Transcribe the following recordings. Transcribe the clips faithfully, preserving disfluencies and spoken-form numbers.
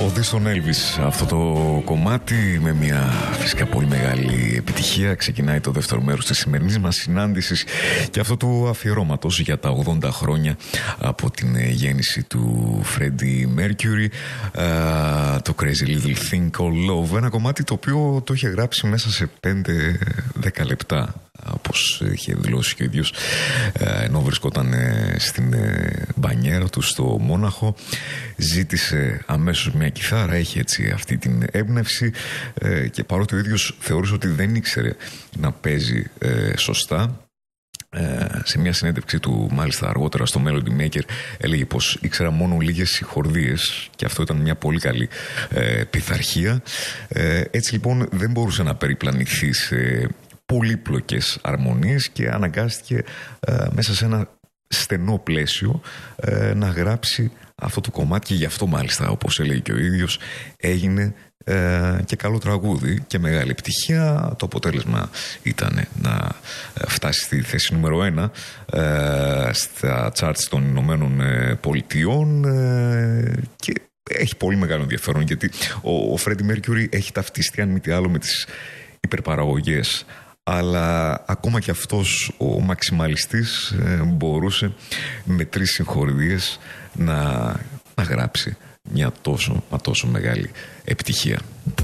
Οδή στον Elvis. Αυτό το κομμάτι με μια φυσικά πολύ μεγάλη επιτυχία ξεκινάει το δεύτερο μέρος της σημερινής μας συνάντησης και αυτό του αφιερώματος για τα ογδόντα χρόνια από την γέννηση του Freddie Mercury, uh, το Crazy Little Thing Called Love, ένα κομμάτι το οποίο το είχε γράψει μέσα σε πέντε δέκα λεπτά, όπως είχε δηλώσει και ο ίδιος, ενώ βρισκόταν στην μπανιέρα του στο Μόναχο. Ζήτησε αμέσως μια κιθάρα, έχει έτσι αυτή την έμπνευση, και παρότι ο ίδιος θεωρούσε ότι δεν ήξερε να παίζει σωστά, σε μια συνέντευξη του μάλιστα αργότερα στο Melody Maker έλεγε πως ήξερα μόνο λίγες συγχορδίες και αυτό ήταν μια πολύ καλή ε, πειθαρχία. Ε, έτσι λοιπόν δεν μπορούσε να περιπλανηθεί σε πολύπλοκες αρμονίες και αναγκάστηκε ε, μέσα σε ένα στενό πλαίσιο ε, να γράψει αυτό το κομμάτι, και γι' αυτό μάλιστα, όπως έλεγε και ο ίδιος, έγινε ε, και καλό τραγούδι και μεγάλη επιτυχία. Το αποτέλεσμα ήταν να φτάσει στη θέση νούμερο ένα ε, στα charts των Ηνωμένων Πολιτειών, ε, και έχει πολύ μεγάλο ενδιαφέρον γιατί ο, ο Freddie Mercury έχει ταυτιστεί αν μη τι άλλο με τις υπερπαραγωγές, αλλά ακόμα και αυτός ο μαξιμαλιστής ε, μπορούσε με τρεις συγχορδίες να, να γράψει μια τόσο, μα τόσο μεγάλη επιτυχία.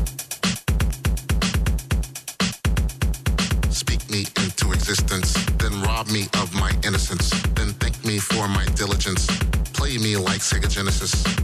Speak me into existence, then rob me of my innocence, then thank me for my diligence, play me like Sega Genesis.